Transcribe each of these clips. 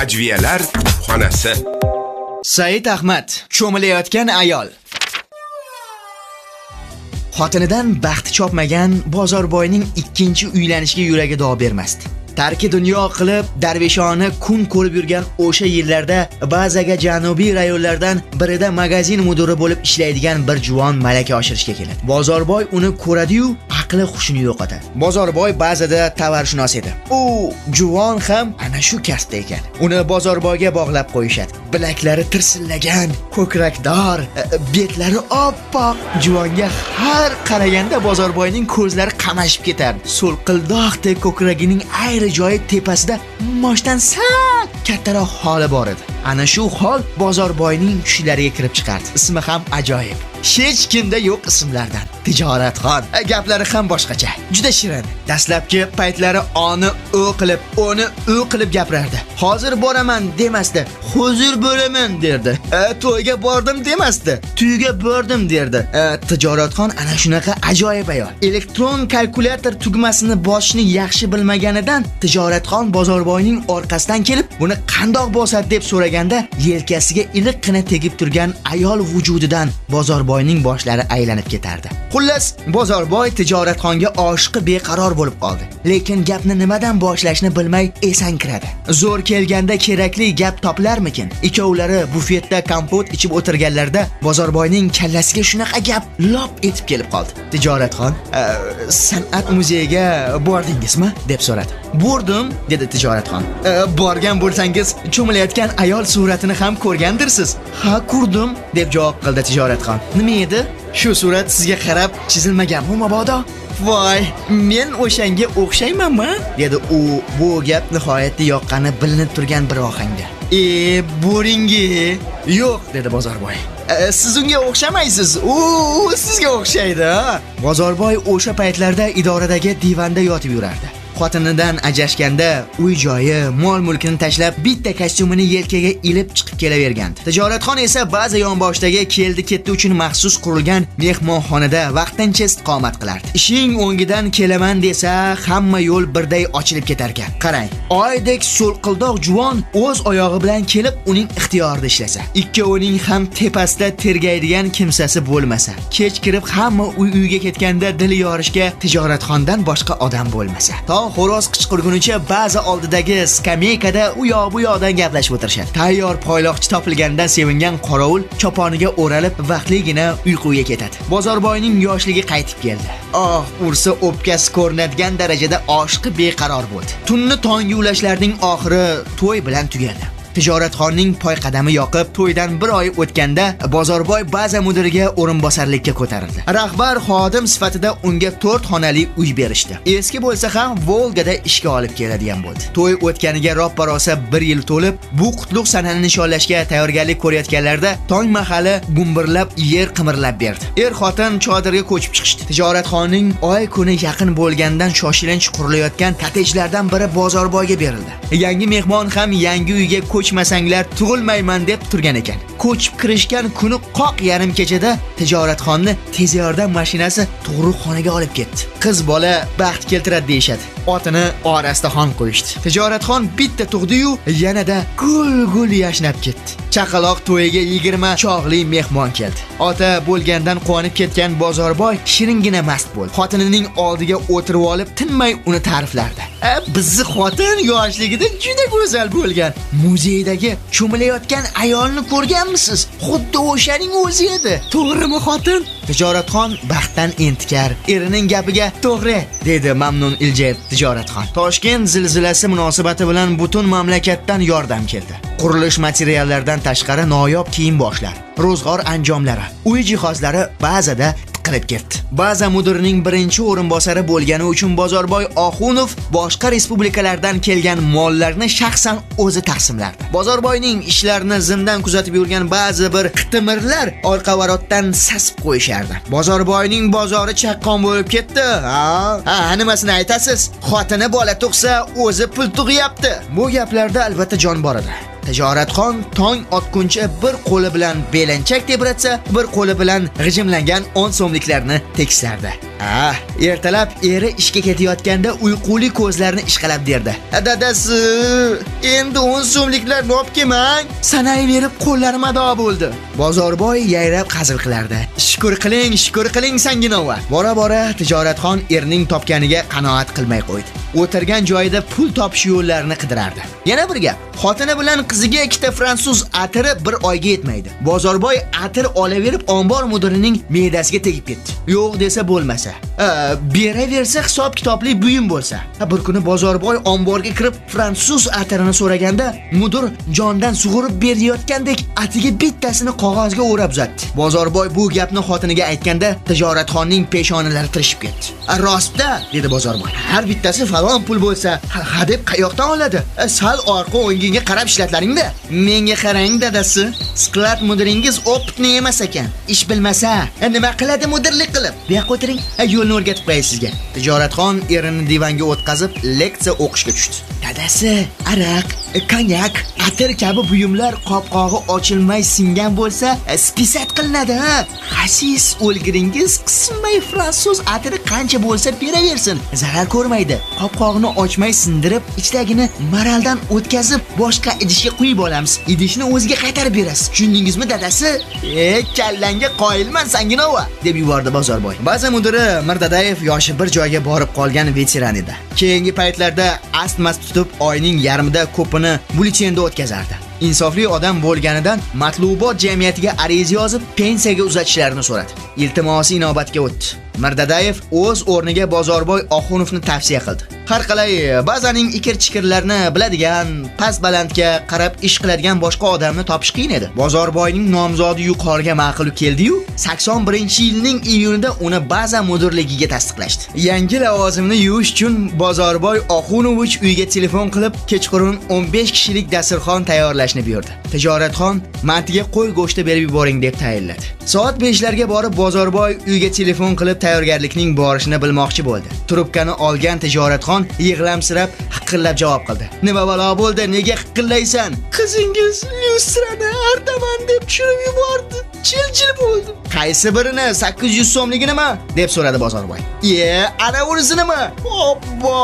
Ajviyalar xonasi. Said Ahmad, cho'milayotgan ayol. Xotinidan baxti chopmagan Bozorboyning ikkinchi uylanishga yuragi dov bermasdi. Tarki dunyo qilib darveshona kun ko'rib yurgan o'sha yillarda ba'zaga janubiy rayonlardan birida magazin mudiri bo'lib ishlaydigan bir juvon malaka oshirishga keladi. Bozorboy uni ko'radi-yu, aqli hushini yo'qotadi. Bozorboy ba'zida tovarshunos edi. U juvon ham ana shu kasbda ekan. Uni Bozorboyga bog'lab qo'yishadi. Bilaklari tirsillagan, ko'krakdor, betlari oppoq. Juvonga har qaraganda Bozorboyning ko'zlari qamashib ketardi. So'lqildoqdek ko'kragining ayri joyi tepasida moshdan sal kattaroq holi bor edi. Ana shu hol Bozorboyning tushlariga kirib chiqardi. Ismi ham ajoyib. Hech kimda yo'q ismlardan. Tijoratxon. Gaplari ham boshqacha. Juda shirin. Dastlabki paytlari oni u qilib gapirardi. Hozir boraman demasdi. Hozir bo'laman derdi. To'yga bordim demasdi. To'yga bordim derdi. Tijoratxon ana shunaqa ajoyib ayol. Elektron kalkulyator tugmasini bosishni yaxshi bilmaganidan Tijoratxon Bozorboyning orqasidan kelib, buni qandoq bosadi deb so'raganda, yelkasiga iliqqina tegib turgan ayol vujudidan Bozorboyning boshlari aylanib ketardi. Xullas, Bozorboy Tijoratxonga oshiqi beqaror bo'lib qoldi. Lekin gapni nimadan boshlashni bilmay esankiradi. Zo'r kelganda kerakli gap topilarmikin? Ikkovlari bufetda kompot ichib o'tirganlarda Bozorboyning kallasiga shunaqa gap lop etib kelib qoldi. Tijoratxon, san'at muzeyiga bordingizmi deb so'radi. Bordim, dedi Tijoratxon. Borgan bo'lsangiz, cho'milayotgan ayol suratini ham ko'rgandirsiz. Ha, ko'rdim, deb javob qildi Tijoratxon. Nima edi? Shu surat sizga qarab chizilmaganmi mabodo? Voy, men o'shanga o'xshaymanmi? Dedi u bu gap nihoyatda yoqqani bilinib turgan bir ohangda. Boringi. Yo'q, dedi Bozorboy. Siz unga o'xshamaysiz. U sizga o'xshaydi. Bozorboy o'sha paytlarda idoradagi divanda yotib yurardi. Xotinidan ajrashganda uy-joyi, mol-mulkini tashlab bitta kostyumini yelkaga ilib chiqib kelavergandi. Tijoratxon esa ba'zi yonboshdagi keldi-ketdi uchun maxsus qurilgan mehmonxonada vaqtincha istiqomat qilardi. Ishing o'ngidan kelaman desa, hamma yo'l birday ochilib ketar ekan. Qarang, oydek so'lqildoq juvon o'z oyog'i bilan kelib uning ixtiyorida ishlasa, ikkovining ham tepasida tergaydigan kimsasi bo'lmasa, kech kirib hamma uy-uyga ketganda dili yorishga Tijoratxondan boshqa odam bo'lmasa, xo'roz qichqirgunicha ba'zi oldidagi skameykada u yoq bu yoqdan gaplashib o'tirishadi. Tayyor poyloqchi topilganidan sevingan qorovul choponiga o'ralib vaqtligina uyquga ketadi. Bozorboyning yoshligi qaytib keldi. Ursa o'pkasi ko'rinadigan darajada oshiqi beqaror bo'ldi. Tunni tonggi ulashlarning oxiri to'y bilan tugadi. Tijoratxonning poy qadami yoqib, to'ydan bir oy o'tganda Bozorboy baza mudiriga o'rinbosarlikka ko'tarildi. Rahbar xodim sifatida unga 4 xonali uy berishdi. Eski bo'lsa ham Volgada ishga olib keladigan bo'ldi. To'y o'tganiga roppa-rosa 1 yil to'lib, bu qutlug' sanani nishonlashga tayyorgarlik ko'rayotganlarda tong mahali gumburlab yer qimirlab berdi. Xotin chodirga ko'chib chiqishdi. Tijoratxonning oy kuni yaqin bo'lgandan shoshilinch qurilayotgan kottejlardan biri Bozorboyga berildi. Yangi mehmon ham yangi uyga ko'chmasanglar tug'ilmayman deb turgan ekan. Ko'chib kirishgan kuni qoq yarim kechada Tijoratxonni tez yordam mashinasi tug'ruqxonaga olib ketdi. Qiz bola baxt keltiradi deyshadi. Otini orasida xon qo'yishdi. Tijoratxon bitta tug'di-yu, yanada gul yashnab ketdi. Chaqaloq to'yiga 20 chog'li mehmon keldi. Ota bo'lgandan quvonib ketgan Bozorboy shiringina mast bo'ldi. Xotinining oldiga o'tirib olib, tinmay uni ta'riflardi. Bizni xotin yoshligida juda go'zal bo'lgan. Muzeydagi cho'milayotgan ayolni ko'rganmisiz? Xuddi o'shaning o'zi edi. To'g'rimi xotin? Tijoratxon baxtdan entikar, erining gapiga to'g'ri, dedi mamnun iljayib Tijoratxon. Toshkent zilzilasi munosabati bilan butun mamlakatdan yordam keldi. Qurilish materiallaridan tashqari noyob kiyim boshlar, ro'zg'or anjomlari, uy jihozlari ba'zida qilib ketdi. Baza mudirining birinchi o'rinbosari bo'lgani uchun Bozorboy Oxunov boshqa respublikalardan kelgan mollarni shaxsan o'zi taqsimlardi. Bozorboyning ishlarini zimdan kuzatib yurgan ba'zi bir qitimirlar orqa-varotdan sasib qo'yishardi. Bozorboyning bozori chaqqon bo'lib ketdi. Nimasini aytasiz? Xotini bola tug'sa, o'zi pul tug'yapti. Bu gaplarda albatta jon bor edi. Tijoratxon tong otguncha bir qo'li bilan belanchak tebratsa, bir qo'li bilan g'ijimlangan 10 so'mliklarni tekislardi. Ertalab eri ishga ketayotganda uyquli ko'zlarini ishqalab derdi. Dadasi, endi 10 so'mliklar olib kelmang. Sanayverib qo'llarim ado bo'ldi. Bozorboy yayrab hazil qilardi. Shukr qiling Sanginova. Bora-bora Tijoratxon erining topganiga qanoat qilmay qo'ydi. O'tirgan joyida pul topish yo'llarini qidirardi. Yana bir gap, xotini bilan qiziga ikkita fransuz atiri bir oyga yetmaydi. Bozorboy atir olaverib ombor mudirining me'dasiga tegib ketdi. Yo'q desa bo'lmasa, beraversa hisob kitobli buyum bo'lsa. Bir kuni Bozorboy omborga kirib fransuz atirini so'raganda, mudir jondan sug'urib berayotgandek atiga bittasini qog'ozga o'rab uzatdi. Bozorboy bu gapni xotiniga aytganda Tijoratxonning peshonalari tirishib ketdi. Rostda, dedi Bozorboy. Har bittasi falon pul bo'lsa, ha deb qayoqdan oladi? Sal orqa o'ngingga qarab ishlatlaringda. Menga qarang dadasi, sklad mudiringiz opitni emas ekan. Ish bilmasa, nima qiladi mudirlik qilib? Bu yoqqa o'tiring, yo'lni o'rgatib qo'yay sizga. Tijoratxon erini divanga o'tkazib leksiya o'qishga tushdi. Dadasi, araq, konyak, atir kabi buyumlar qopqog'i ochilmay singan bo'lsa, spisat qilinadi. Xasis o'lgiringiz qismay fransuz atiri qancha bo'lsa beraversin, zarar ko'rmaydi. Qopqog'ini ochmay sindirib, ichidagini maraldan o'tkazib, boshqa idishga qo'yib olamiz. Idishni o'ziga qaytarib berasiz. Tushundingizmi dadasi? Kallangga qoyilman Sanginova, deb yubordi Bozorboy. Ba'zi mudiri Mirdadayev yoshi bir joyga borib qolgan veteran edi. Keyingi paytlarda astmas tutib, oyning yarmida ko'pini bulletenda o'tkazardi. Insofli odam bo'lganidan matlubot jamiyatiga ariza yozib, pensiyaga uzatishlarini so'radi. Iltimosi inobatga o'tdi. Mirdadayev o'z o'rniga Bozorboy Oxunovni tavsiya qildi. Har qalay, ba'zaning ikir-chikirlarni biladigan, past balandga qarab ish qiladigan boshqa odamni topish qiyin edi. Bozorboyning nomzodi yuqoriga ma'qul keldi-yu, 81-yilning iyunida uni baza mudirligiga tasdiqlashdi. Yangi lavozimni yuvish uchun Bozorboy Oxunovich uyga telefon qilib, kechqurun 15 kishilik dasturxon tayyorlashni buyurdi. Tijoratxon mantiga qo'y go'shti berib yuboring deb tayinladi. Soat 5larga borib Bozorboy uyga telefon qilib tayyorgarlikning borishini bilmoqchi bo'ldi. Trubkani olgan Tijoratxon yig'lamsirab, hiqillab javob qildi. Nima balo bo'ldi? Nega hiqillaysan? Qizingiz lyustrani artaman deb tushirib yubordi. Chil bo'ldi. Qaysi birini? 800 so'mliginimi? deb so'radi Bozorboy. Ana unisinimi? Obbo,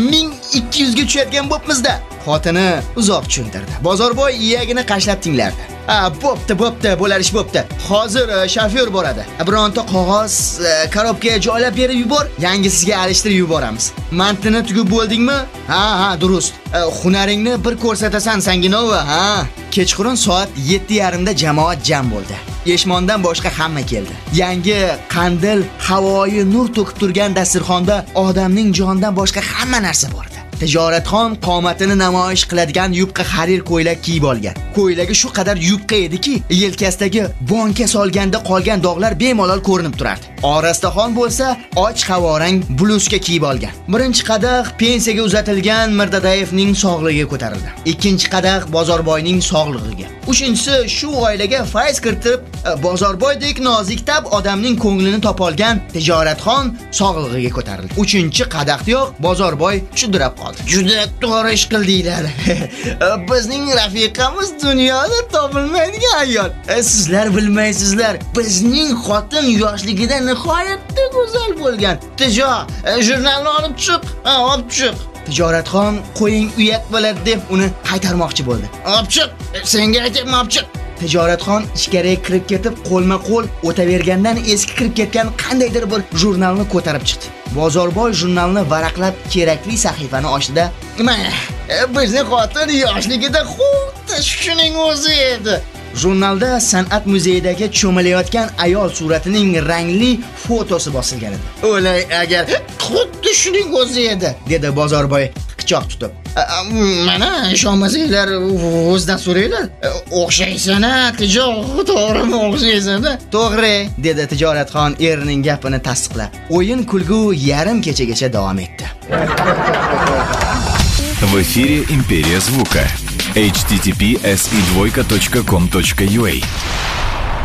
1200 ga tushayotgan bo'pmizda. Xotini uzoq tushuntirdi. Bozorboy iyagini qashlab tinglardi. Bo'pti, bo'lar ish bo'pti. Hozir shofyor boradi. Bironta qog'oz korobkaga joylab berib yubor, yangisiga alishtirib yuboramiz. Mantini tugib bo'ldingmi? Ha, durust. Hunaringni bir ko'rsatasan Sanginova, ha. Kechqurun soat 7:30 da jamoat jam bo'ldi. Eshmondan boshqa hamma keldi. Yangi qandil, havoyi nur to'kib turgan dasturxonda odamning jonidan boshqa hamma narsa bor edi. Tijoratxon qomatini namoyish qiladigan yupqa xarir ko'ylak kiyib olgan. Ko'ylagi shu qadar yupqa ediki, yelkasidagi bonka solganda qolgan dog'lar bemalol ko'rinib turardi. Orastaxon bo'lsa, och havorang bluzka kiyib olgan. Birinchi qadah pensiyaga uzatilgan Mirdadayevning sog'lig'iga ko'tarildi. Ikkinchi qadah Bozorboyning sog'lig'iga. Uchinchisi shu oilaga fayz kiritib, Bozorboydek nozik tab odamning ko'nglini topolgan Tijoratxon sog'lig'iga ko'tarildi. Uchinchi qadahdayoq Bozorboy tushundirib qoldi. Juda to'g'ri ish qildinglar. Bizning rafiqamiz dunyoda topilmaydigan ayol. Sizlar bilmaysizlar, bizning xotin yoshligida nihoyatda go'zal bo'lgan. Jurnalni olib chiq. Tijoratxon qo'ying uyak bo'ladi deb uni qaytarmoqchi bo'ldi. Olib chiq, senga aytayman, olib chiq. Tijoratxon ichkariga kirib ketib, qo'lma-qo'l o'tavergandan eski kirib ketgan qandaydir bir jurnalni ko'tarib chiqdi. Bozorboy jurnalni varaqlab kerakli sahifani ochdi-da, "Mana, bizning xotin yoshligida xuddi shuning o'zi edi." Jurnalda san'at muzeyidagi cho'milayotgan ayol suratining rangli fotosi bosilgan edi. "O'lay agar xuddi shuning o'zi edi", dedi Bozorboy qichoq tutib. "Mana ishonmasanglar o'zidan so'ranglar. O'xshaysan-a, to'g'rimi o'xshaysan-a?" "To'g'ri", dedi Tijoratxon erining gapini tasdiqlab. O'yin kulgu yarim kechagacha davom etdi. В эфире «Империя звука». https://com.ua